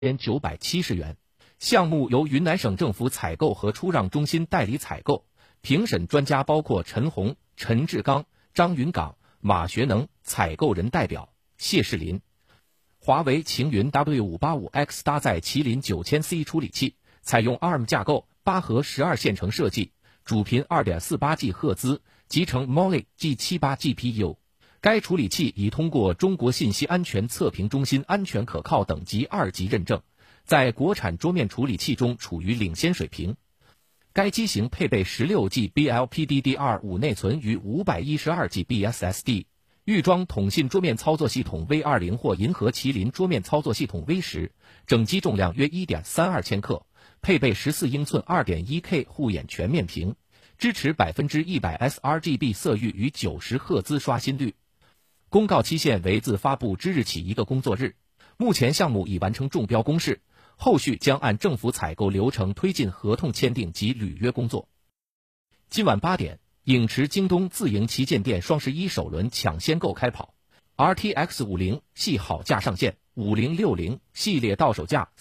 元。项目由云南省政府采购和出让中心代理采购，评审专家包括陈红、陈志刚、张云岗、马学能，采购人代表谢世林。华为擎云 W585X 搭载麒麟 9000C 处理器，采用 ARM 架构，8核12线程设计，主频 2.48 赫兹，集成 Mali G78 GPU。该处理器已通过中国信息安全测评中心安全可靠等级2级认证，在国产桌面处理器中处于领先水平。该机型配备 16GB LPDDR5 内存与 512GB SSD， 预装统信桌面操作系统 V20 或银河麒麟桌面操作系统 V10， 整机重量约 1.32千克，配备14英寸 2.1K 护眼全面屏，支持 100% sRGB 色域与90赫兹刷新率。公告期限为自发布之日起1个工作日。目前项目已完成中标公示，后续将按政府采购流程推进合同签订及履约工作。今晚8点，影驰京东自营旗舰店双11首轮抢先购开跑 ，RTX 50系好价上线，5060系列到手价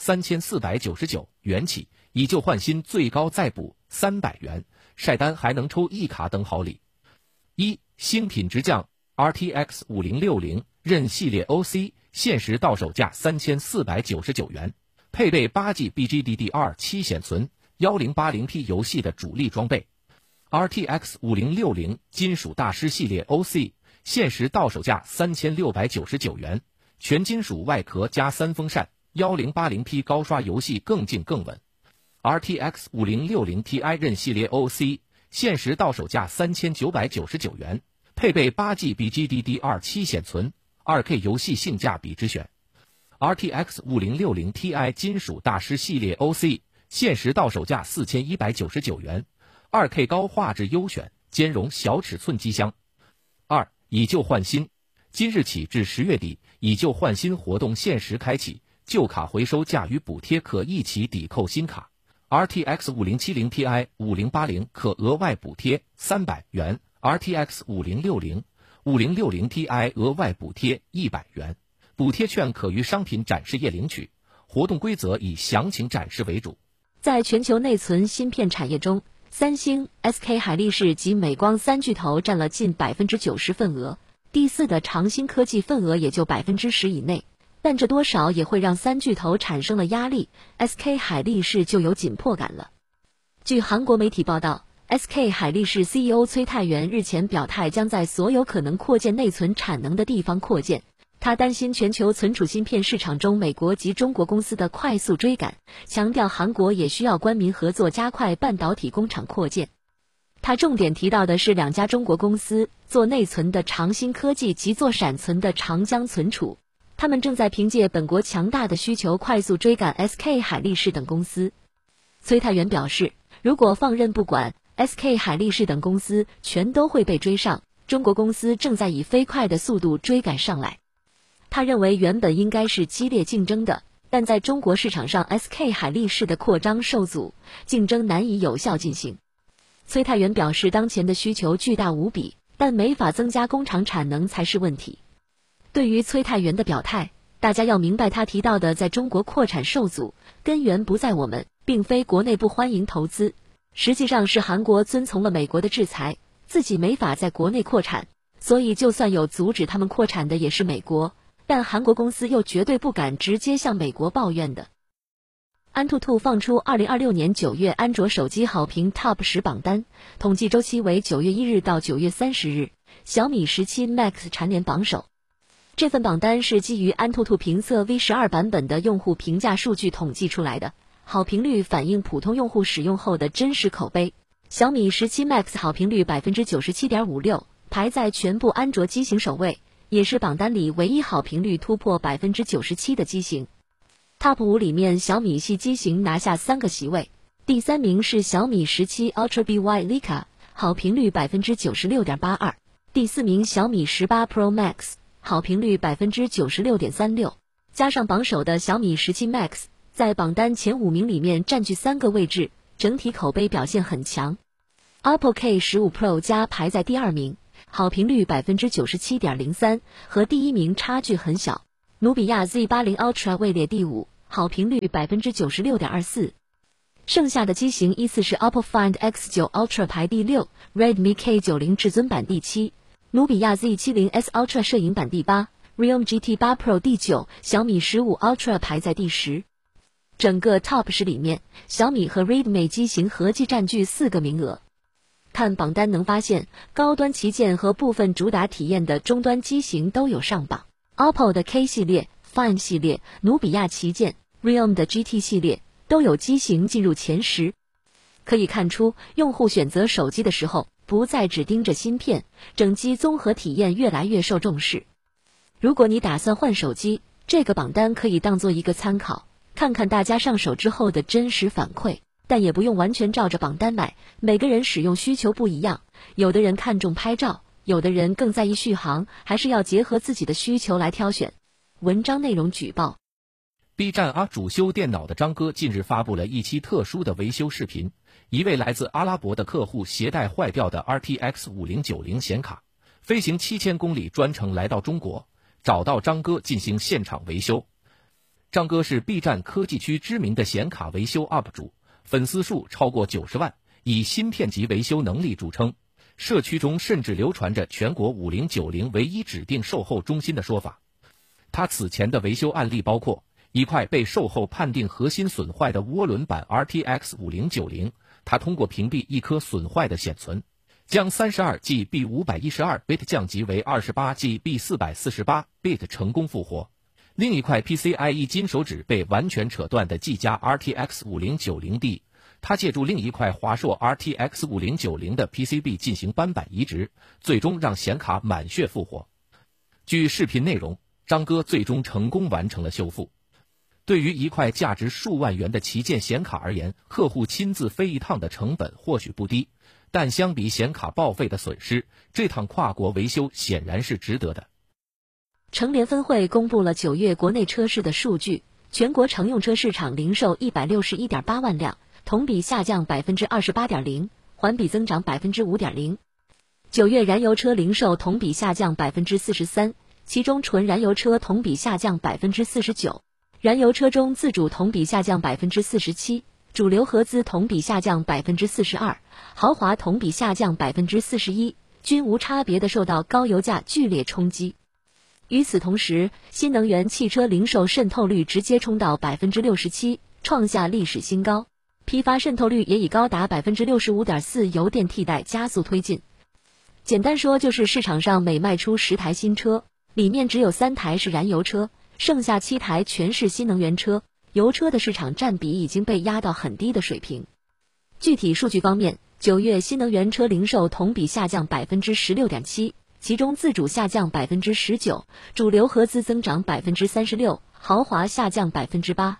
3499元起，以旧换新最高再补300元，晒单还能抽1卡等好礼。新品直降 RTX 5060任系列 OC， 限时到手价3499元，配备8GB GDDR7 显存， 1080P 游戏的主力装备。RTX 5060金属大师系列 OC， 限时到手价3699元，全金属外壳加3风扇， 1080P 高刷游戏更静更稳。RTX 5060 Ti 任系列 OC， 限时到手价3999元，配备8GB GDDR7 显存， 2K 游戏性价比之选。RTX 5060 Ti 金属大师系列 OC， 限时到手价4199元， 2K 高画质优选，兼容小尺寸机箱。以旧换新，今日起至10月底，以旧换新活动限时开启，旧卡回收价与补贴可一起抵扣新卡。RTX 5070 Ti 5080可额外补贴300元，RTX 5060 Ti 额外补贴100元，补贴券可于商品展示页领取，活动规则以详情展示为主。 在全球内存芯片产业中，三星、SK 海力士及美光3巨头占了近 90% 份额，第四的长鑫科技份额也就 10% 以内，但这多少也会让3巨头产生了压力， SK 海力士就有紧迫感了。据韩国媒体报道， SK 海力士 CEO 崔泰元日前表态，将在所有可能扩建内存产能的地方扩建。他担心全球存储芯片市场中美国及中国公司的快速追赶，强调韩国也需要官民合作加快半导体工厂扩建。他重点提到的是2家中国公司，做内存的长鑫科技及做闪存的长江存储，他们正在凭借本国强大的需求快速追赶 SK 海力士等公司。崔泰元表示，如果放任不管， SK 海力士等公司全都会被追上，中国公司正在以飞快的速度追赶上来。他认为原本应该是激烈竞争的，但在中国市场上 SK 海力士的扩张受阻，竞争难以有效进行。崔泰元表示，当前的需求巨大无比，但没法增加工厂产能才是问题。对于崔泰元的表态，大家要明白他提到的在中国扩产受阻，根源不在我们，并非国内不欢迎投资，实际上是韩国遵从了美国的制裁，自己没法在国内扩产，所以就算有阻止他们扩产的也是美国，但韩国公司又绝对不敢直接向美国抱怨的。安兔兔放出2026年9月安卓手机好评 Top 10榜单，统计周期为9月1日到9月30日，小米17 Max 蝉联榜首。这份榜单是基于安兔兔评测 V12 版本的用户评价数据统计出来的，好评率反映普通用户使用后的真实口碑。小米17 Max 好评率 97.56%， 排在全部安卓机型首位，也是榜单里唯一好评率突破 97% 的机型。Top 5里面，小米系机型拿下3个席位，第3名是小米17 Ultra BY Lika， 好评率 96.82%， 第4名小米18 Pro Max， 好评率 96.36%， 加上榜首的小米17 Max， 在榜单前5名里面占据3个位置，整体口碑表现很强。OPPO K15 Pro 加排在第2名，好评率 97.03%， 和第1名差距很小。努比亚 Z80 Ultra 位列第5， 好评率 96.24%。剩下的机型依次是 OPPO Find X9 Ultra 排第6 ，Redmi K90 至尊版第7，努比亚 Z70S Ultra 摄影版第8， Realme GT8 Pro 第9，小米15 Ultra 排在第10。整个 Top 10里面，小米和 Redmi 机型合计占据4个名额。看榜单能发现，高端旗舰和部分主打体验的终端机型都有上榜。OPPO 的 K 系列、Find 系列、努比亚旗舰、Realme 的 GT 系列都有机型进入前10。可以看出，用户选择手机的时候，不再只盯着芯片，整机综合体验越来越受重视。如果你打算换手机，这个榜单可以当做一个参考，看看大家上手之后的真实反馈。但也不用完全照着榜单买，每个人使用需求不一样，有的人看重拍照，有的人更在意续航，还是要结合自己的需求来挑选。文章内容举报。 B 站主修电脑的张哥近日发布了一期特殊的维修视频，一位来自阿拉伯的客户携带坏掉的 RTX 5090显卡，飞行7000公里专程来到中国，找到张哥进行现场维修。张哥是 B 站科技区知名的显卡维修 UP 主，粉丝数超过90万，以芯片级维修能力著称。社区中甚至流传着全国5090唯一指定售后中心的说法。他此前的维修案例包括一块被售后判定核心损坏的涡轮版 RTX 5090，他通过屏蔽一颗损坏的显存，将 32GB 512bit 降级为 28GB 448bit 成功复活。另一块 PCIe 金手指被完全扯断的技嘉 RTX 5090D， 他借助另一块华硕 RTX 5090的 PCB 进行扳板移植，最终让显卡满血复活。据视频内容，张哥最终成功完成了修复。对于一块价值数万元的旗舰显卡而言，客户亲自飞一趟的成本或许不低，但相比显卡报废的损失，这趟跨国维修显然是值得的。 乘联分会公布了9月国内车市的数据，全国乘用车市场零售 161.8 万辆，同比下降 28.0%， 环比增长 5.0%。9月燃油车零售同比下降 43%， 其中纯燃油车同比下降 49%， 燃油车中自主同比下降 47%， 主流合资同比下降 42%， 豪华同比下降 41%， 均无差别地受到高油价剧烈冲击。与此同时，新能源汽车零售渗透率直接冲到 67%， 创下历史新高，批发渗透率也以高达 65.4% 油电替代加速推进。简单说就是市场上每卖出10台新车，里面只有3台是燃油车，剩下7台全是新能源车，油车的市场占比已经被压到很低的水平。具体数据方面，9月新能源车零售同比下降 16.7%，其中自主下降 19%， 主流合资增长 36%， 豪华下降 8%。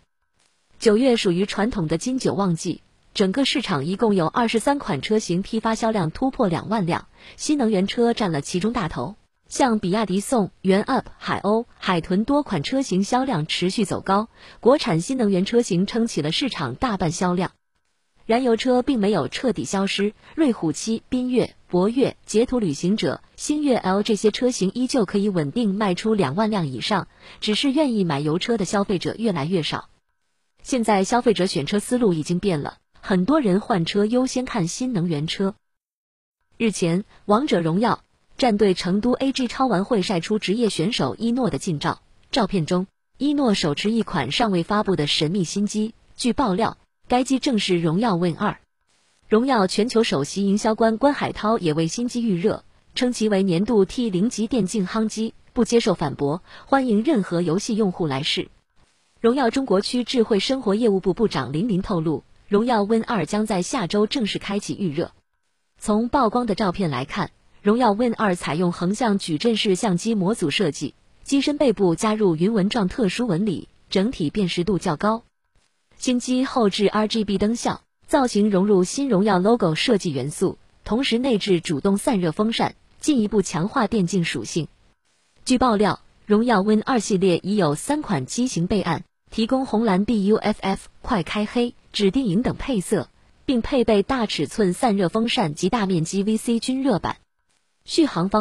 9月属于传统的金九旺季，整个市场一共有23款车型批发销量突破2万辆，新能源车占了其中大头。像比亚迪宋、元 UP、海鸥、海豚多款车型销量持续走高，国产新能源车型撑起了市场大半销量。燃油车并没有彻底消失，瑞虎7、缤越、博越、捷途旅行者、星越 L 这些车型依旧可以稳定卖出2万辆以上，只是愿意买油车的消费者越来越少。现在消费者选车思路已经变了，很多人换车优先看新能源车。日前，王者荣耀战队成都 AG 超玩会晒出职业选手一诺的近照，照片中，一诺手持一款尚未发布的神秘新机，据爆料，该机正是荣耀 Win 2。荣耀全球首席营销官关海涛也为新机预热，称其为年度 T0 级电竞夯机，不接受反驳，欢迎任何游戏用户来试。荣耀中国区智慧生活业务部部长林林透露，荣耀 Win 2将在下周正式开启预热。从曝光的照片来看，荣耀 Win 2采用横向矩阵式相机模组设计，机身背部加入云纹状特殊纹理，整体辨识度较高。新机后置 RGB 灯效，造型融入新荣耀 logo 设计元素，同时内置主动散热风扇，进一步强化电竞属性。据爆料，荣耀 Win 2系列已有3款机型备案，提供红蓝 BUFF、快开黑、指定银等配色，并配备大尺寸散热风扇及大面积 VC 均热板。续航方面，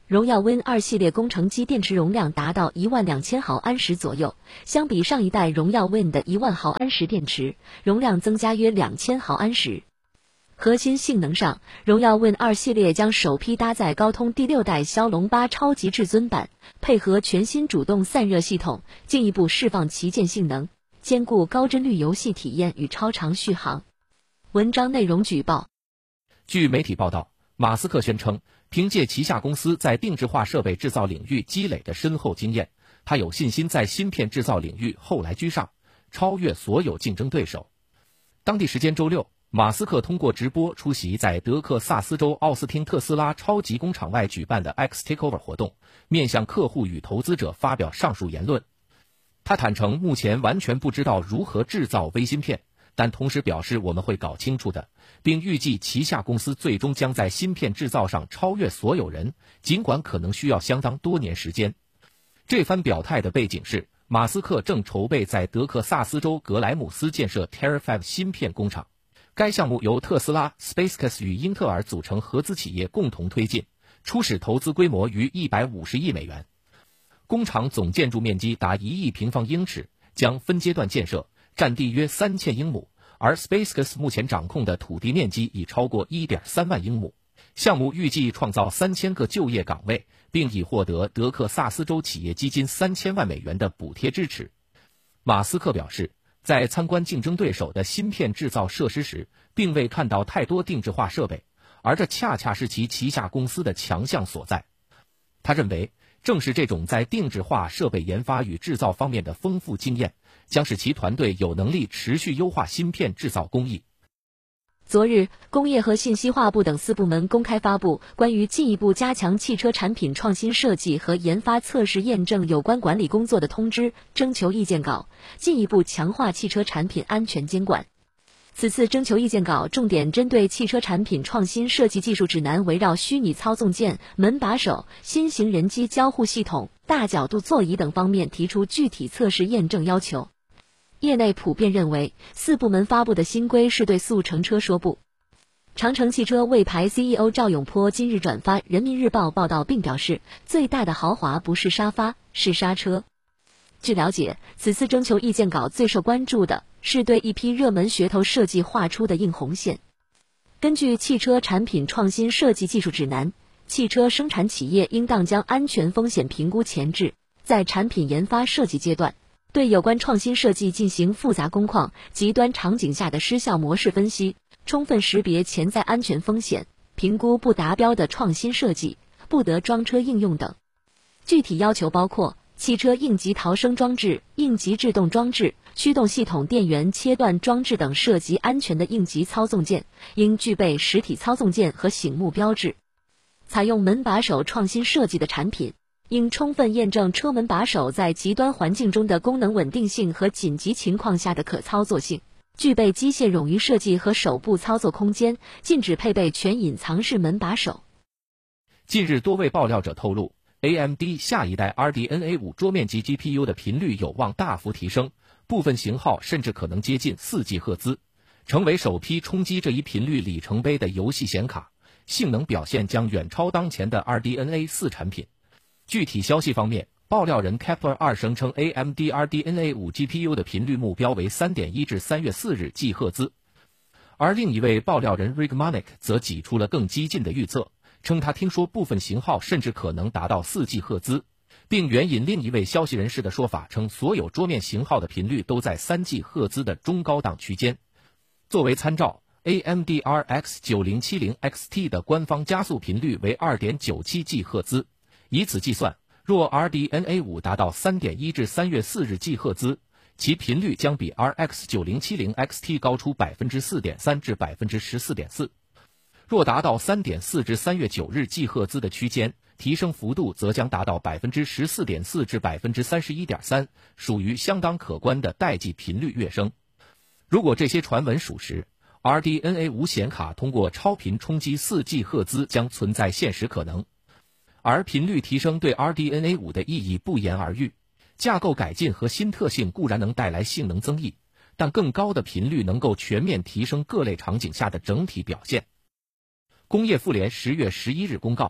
荣耀 Win 2系列工程机电池容量达到12000毫安时左右，相比上一代荣耀 Win 的1万毫安时电池，容量增加约2000毫安时。核心性能上，荣耀 Win 2系列将首批搭载高通第6代骁龙8超级至尊版，配合全新主动散热系统，进一步释放旗舰性能，兼顾高帧率游戏体验与超长续航。文章内容举报。 据媒体报道，马斯克宣称，凭借旗下公司在定制化设备制造领域积累的深厚经验，他有信心在芯片制造领域后来居上，超越所有竞争对手。当地时间周六，马斯克通过直播出席在德克萨斯州奥斯汀特斯拉超级工厂外举办的 X Takeover 活动，面向客户与投资者发表上述言论。他坦诚目前完全不知道如何制造微芯片，但同时表示我们会搞清楚的，并预计旗下公司最终将在芯片制造上超越所有人，尽管可能需要相当多年时间。这番表态的背景是，马斯克正筹备在德克萨斯州格莱姆斯建设 Terafab 芯片工厂。该项目由特斯拉、SpaceX 与英特尔组成合资企业共同推进，初始投资规模逾150亿美元。工厂总建筑面积达1亿平方英尺，将分阶段建设，占地约3000英亩，而 SpaceX 目前掌控的土地面积已超过 1.3万英亩。项目预计创造3000个就业岗位，并已获得德克萨斯州企业基金3000万美元的补贴支持。马斯克表示，在参观竞争对手的芯片制造设施时，并未看到太多定制化设备，而这恰恰是其旗下公司的强项所在。他认为，正是这种在定制化设备研发与制造方面的丰富经验，将使其团队有能力持续优化芯片制造工艺。 昨日，工业和信息化部等4部门公开发布关于进一步加强汽车产品创新设计和研发测试验证有关管理工作的通知征求意见稿，进一步强化汽车产品安全监管。此次征求意见稿重点针对汽车产品创新设计技术指南围绕虚拟操纵键、门把手、新型人机交互系统、大角度座椅等方面提出具体测试验证要求。业内普遍认为，4部门发布的新规是对速成车说不。长城汽车魏牌 CEO 赵永波今日转发人民日报报道并表示，最大的豪华不是沙发，是刹车。据了解，此次征求意见稿最受关注的是对一批热门噱头设计画出的硬红线。根据汽车产品创新设计技术指南，汽车生产企业应当将安全风险评估前置，在产品研发设计阶段，对有关创新设计进行复杂工况、极端场景下的失效模式分析，充分识别潜在安全风险，评估不达标的创新设计，不得装车应用等。具体要求包括汽车应急逃生装置、应急制动装置、驱动系统电源切断装置等涉及安全的应急操纵键，应具备实体操纵键和醒目标志。采用门把手创新设计的产品，应充分验证车门把手在极端环境中的功能稳定性和紧急情况下的可操作性，具备机械冗余设计和手部操作空间，禁止配备全隐藏式门把手。 近日，多位爆料者透露，AMD 下一代 RDNA 5桌面级 GPU 的频率有望大幅提升，部分型号甚至可能接近4G 赫兹，成为首批冲击这一频率里程碑的游戏显卡，性能表现将远超当前的 RDNA 4产品。具体消息方面，爆料人 Kepler2 声称 AMD RDNA 5 GPU 的频率目标为 3.1 至3月4日 G 赫兹，而另一位爆料人 Rigmonic 则挤出了更激进的预测，称他听说部分型号甚至可能达到 4G 赫兹，并援引另一位消息人士的说法，称所有桌面型号的频率都在 3G 赫兹的中高档区间。作为参照， AMD RX 9070 XT 的官方加速频率为 2.97G 赫兹，以此计算，若 RDNA 5达到 3.1 至3月4日 G 赫兹，其频率将比 RX 9070 XT 高出 4.3% 至 14.4%。若达到 3.4 至3月9日 G 赫兹的区间，提升幅度则将达到 14.4% 至 31.3%， 属于相当可观的代际频率跃升。如果这些传闻属实， RDNA 5显卡通过超频冲击 4G 赫兹将存在现实可能。而频率提升对 RDNA 5的意义不言而喻，架构改进和新特性固然能带来性能增益，但更高的频率能够全面提升各类场景下的整体表现。工业妇联10月11日公告，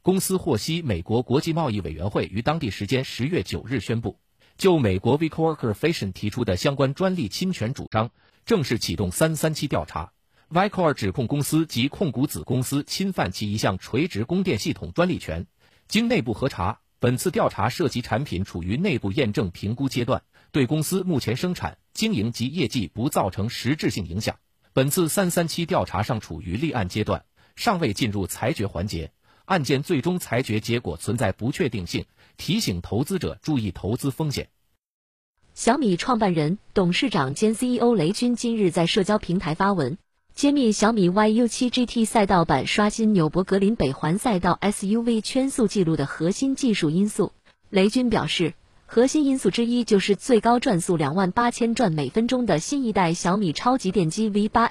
公司获悉，美国国际贸易委员会于当地时间10月9日宣布，就美国 Vicor Corporation 提出的相关专利侵权主张，正式启动337调查。Vicor 指控公司及控股子公司侵犯其一项垂直供电系统专利权。经内部核查，本次调查涉及产品处于内部验证评估阶段，对公司目前生产、经营及业绩不造成实质性影响。本次337调查尚处于立案阶段，尚未进入裁决环节，案件最终裁决结果存在不确定性，提醒投资者注意投资风险。 小米创办人、董事长兼 CEO 雷军今日在社交平台发文，揭秘小米 YU7 GT 赛道版刷新纽博格林北环赛道 SUV 圈速纪录的核心技术因素。雷军表示，核心因素之一就是最高转速28000转每分钟的新一代小米超级电机 V8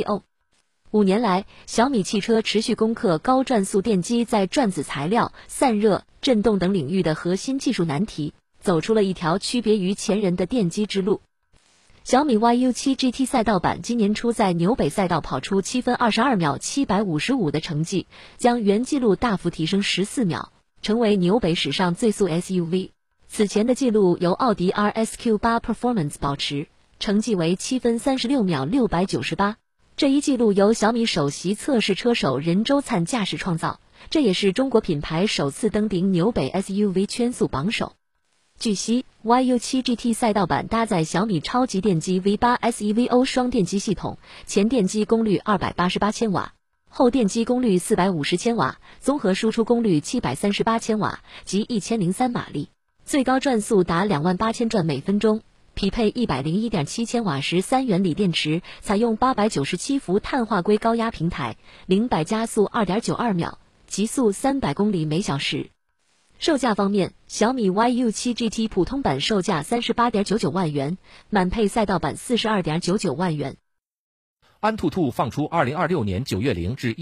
SEVO。5年来，小米汽车持续攻克高转速电机在转子材料、散热、振动等领域的核心技术难题，走出了一条区别于前人的电机之路。小米 YU7 GT 赛道版今年初在纽北赛道跑出7分22秒755的成绩，将原纪录大幅提升14秒，成为纽北史上最速 SUV。此前的纪录由奥迪 RSQ8 Performance 保持，成绩为7分36秒698。这一纪录由小米首席测试车手任周灿驾驶创造，这也是中国品牌首次登顶纽北 SUV 圈速榜首。据悉 ，YU7 GT 赛道版搭载小米超级电机 V8 SEVO 双电机系统，前电机功率288千瓦，后电机功率450千瓦，综合输出功率738千瓦及1003马力，最高转速达28000转每分钟，匹配101.7千瓦时3元锂电池，采用897伏碳化硅高压平台，0-100加速2.92秒，极速300公里每小时。售价方面，小米 YU7 GT 普通版售价38.99万元，满配赛道版42.99万元。 安兔兔放出2026年9月0至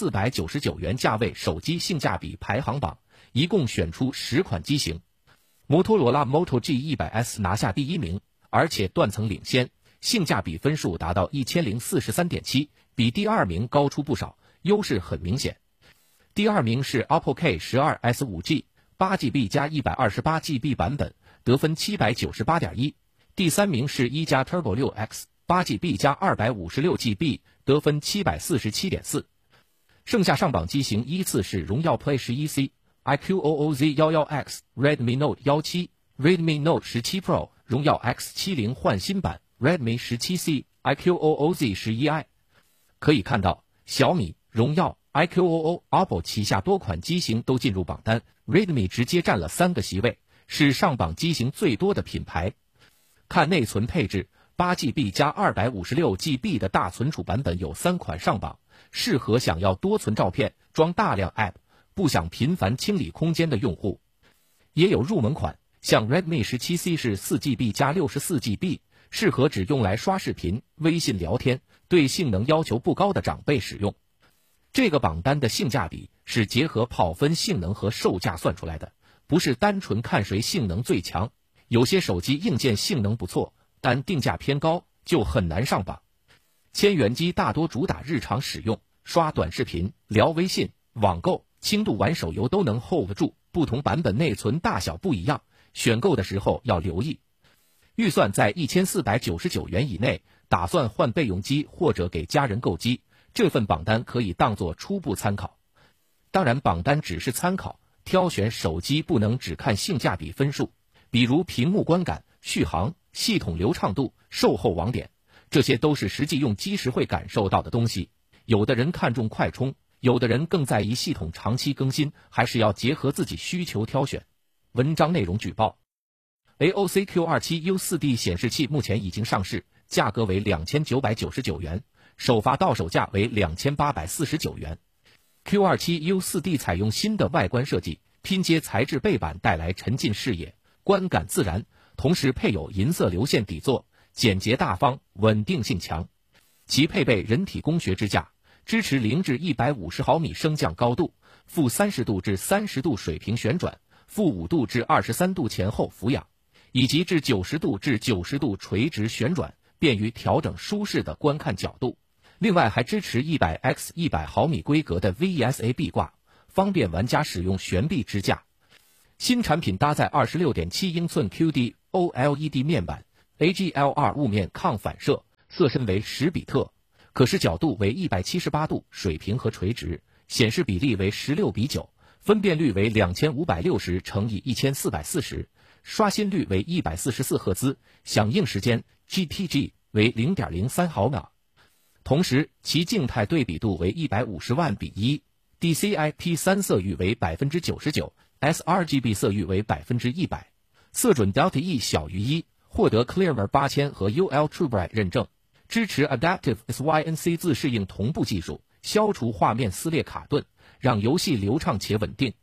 1499元价位手机性价比排行榜，一共选出10款机型。摩托罗拉 Moto G100S 拿下第1名，而且断层领先，性价比分数达到1043.7，比第2名高出不少，优势很明显。第2名是 OPPO K12S 5G，8GB 加 128GB 版本，得分798.1。第3名是一加 Turbo 6X，8GB 加 256GB， 得分747.4。剩下上榜机型依次是荣耀 Play 11C、iQOOZ11X、Redmi Note 17、Redmi Note 17 Pro、荣耀 X70换新版、Redmi 17C、iQOOZ 11i。可以看到，小米、荣耀、iQOO、OPPO 旗下多款机型都进入榜单 ，Redmi 直接占了3个席位，是上榜机型最多的品牌。看内存配置，8GB 加 256GB 的大存储版本有3款上榜，适合想要多存照片、装大量 App、不想频繁清理空间的用户。也有入门款，像 Redmi 17C 是 4GB 加 64GB， 适合只用来刷视频、微信聊天，对性能要求不高的长辈使用。这个榜单的性价比是结合跑分性能和售价算出来的，不是单纯看谁性能最强。有些手机硬件性能不错，但定价偏高，就很难上榜。千元机大多主打日常使用，刷短视频、聊微信、网购、轻度玩手游都能 hold 得住，不同版本内存大小不一样，选购的时候要留意。预算在1499元以内，打算换备用机或者给家人购机，这份榜单可以当作初步参考。当然，榜单只是参考，挑选手机不能只看性价比分数，比如屏幕观感、续航、系统流畅度、售后网点，这些都是实际用机时会感受到的东西。有的人看重快充，有的人更在意系统长期更新，还是要结合自己需求挑选。文章内容举报 AOC Q27U4D 显示器目前已经上市，价格为2999元，首发到手价为2849元。Q27U4D 采用新的外观设计，拼接材质背板带来沉浸视野，观感自然，同时配有银色流线底座，简洁大方，稳定性强。其配备人体工学支架，支持0至150毫米升降高度，负30度至30度水平旋转，负5度至23度前后俯仰，以及至90度至90度垂直旋转，便于调整舒适的观看角度。另外还支持100x100毫米规格的 VESA 壁挂， 方便玩家使用悬臂支架。新产品搭载 26.7 英寸 QD OLED 面板 ，AGL2 雾面抗反射，色深为10比特，可视角度为178度，水平和垂直，显示比例为16比9，分辨率为2560×1440，刷新率为144赫兹，响应时间 GTG 为 0.03毫秒。同时，其静态对比度为150万比1。DCI-P3 色域为 99%，sRGB 色域为 100%， 色准 Delta E 小于1，获得 Clearview 8000和 UL TrueBright 认证，支持 Adaptive SYNC 自适应同步技术，消除画面撕裂卡顿，让游戏流畅且稳定。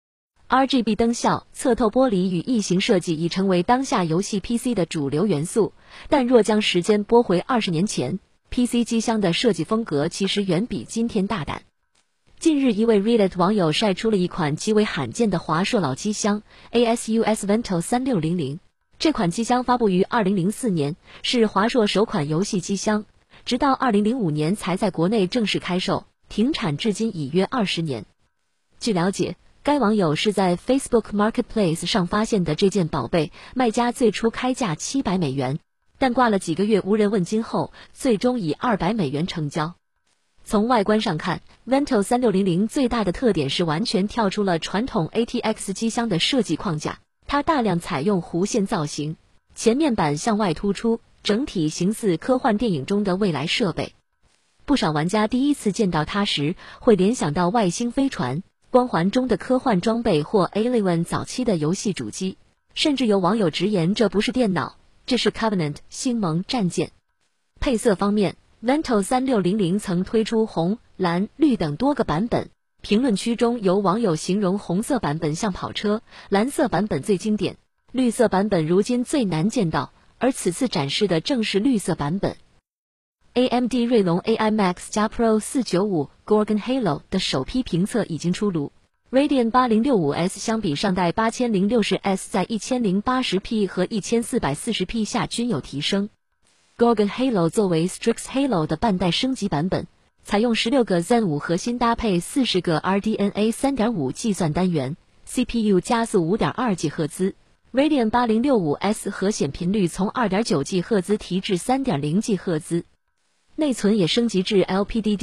RGB 灯效、侧透玻璃与异形设计已成为当下游戏 PC 的主流元素，但若将时间拨回20年前， PC 机箱的设计风格其实远比今天大胆。近日，一位 Reddit 网友晒出了一款极为罕见的华硕老机箱 ASUS Vento 3600。这款机箱发布于2004年，是华硕首款游戏机箱，直到2005年才在国内正式开售，停产至今已约20年。据了解，该网友是在 Facebook Marketplace 上发现的这件宝贝，卖家最初开价$700，但挂了几个月无人问津后，最终以$200成交。从外观上看， Vento 3600最大的特点是完全跳出了传统 ATX 机箱的设计框架，它大量采用弧线造型，前面板向外突出，整体形似科幻电影中的未来设备。不少玩家第一次见到它时，会联想到外星飞船、光环中的科幻装备或 Alien 早期的游戏主机，甚至有网友直言这不是电脑，这是 Covenant 星盟战舰。配色方面， Vento 3600曾推出红、蓝、绿等多个版本，评论区中有网友形容红色版本像跑车，蓝色版本最经典，绿色版本如今最难见到，而此次展示的正是绿色版本。AMD 锐龙 AI Max 加 Pro 495 Gorgon Halo 的首批评测已经出炉。Radeon 8065S 相比上代 8060S 在 1080p 和 1440p 下均有提升。Gorgon Halo 作为 Strix Halo 的半代升级版本，采用16个 Zen 5核心搭配40个 RDNA 3.5 计算单元 ，CPU 加速 5.2GHz。Radeon 8065S 核显频率从 2.9GHz 提至 3.0GHz。内存也升级至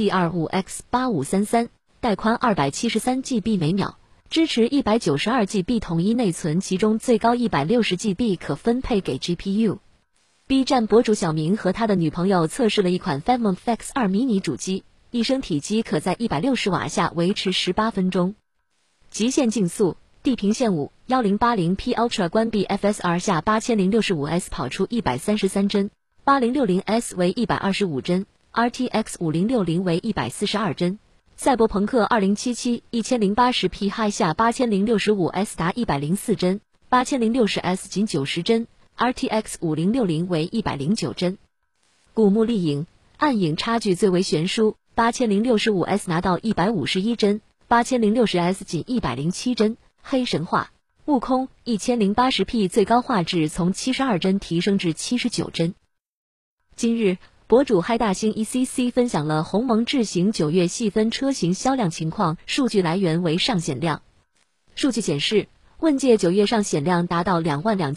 LPDDR5X8533， 带宽 273GB 每秒，支持 192GB 统一内存，其中最高 160GB 可分配给 GPU。B 站博主小明和他的女朋友测试了一款 Family Flex 2 mini 主机，一升体积可在160瓦下维持18分钟。极限竞速，地平线5 1080p Ultra 关闭 FSR 下 8065S 跑出133帧。8060S 为125帧 ，RTX 5060为142帧。赛博朋克2077 1080p High 下 8065S 达104帧，8060S 仅90帧 ，RTX 5060为109帧。古墓丽影，暗影差距最为悬殊，8065S 拿到151帧，8060S 仅107帧。黑神话，悟空 1080p 最高画质从72帧提升至79帧。今日，博主嗨大星 ECC 分享了鸿蒙智行9月细分车型销量情况，数据来源为上显量。数据显示，问界9月上显量达到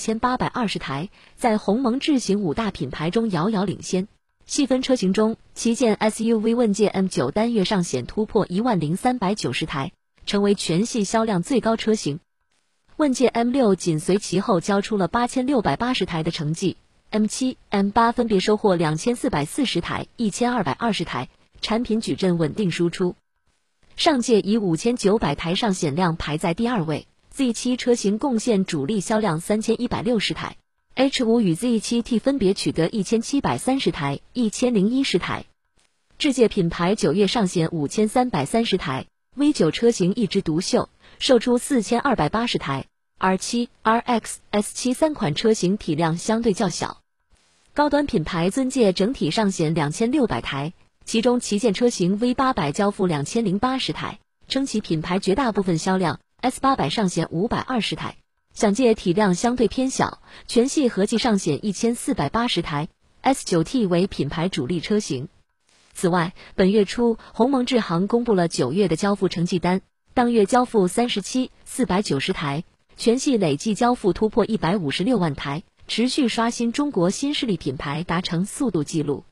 22820台，在鸿蒙智行5大品牌中遥遥领先。细分车型中，旗舰 SUV 问界 M9 单月上显突破10390台，成为全系销量最高车型。问界 M6 紧随其后交出了8680台的成绩。M7、M8 分别收获2440台、1220台，产品矩阵稳定输出。上届以5900台上显量排在第2位 ，Z7 车型贡献主力销量3160台 ，H5 与 Z7T 分别取得1730台、1010台。智界品牌9月上显5330台 ，V9 车型一枝独秀，售出4280台。R7、RX、S7 3款车型体量相对较小。高端品牌尊界整体上显2600台，其中旗舰车型 V800 交付2080台，撑起品牌绝大部分销量。S800 上显520台，享界体量相对偏小，全系合计上显1480台。S9T 为品牌主力车型。此外，本月初，鸿蒙智行公布了9月的交付成绩单。 当月交付37,490台，全系累计交付突破156万台，持续刷新中国新势力品牌达成速度纪录。